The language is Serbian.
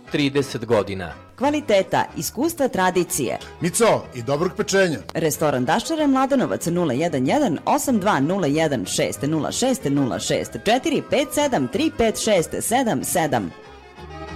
30 godina. Kvaliteta, iskustva, tradicije. Mico i dobrog pečenja. Restoran Daščare, Mladenovac 011 8201 606 06 04 57 356 77.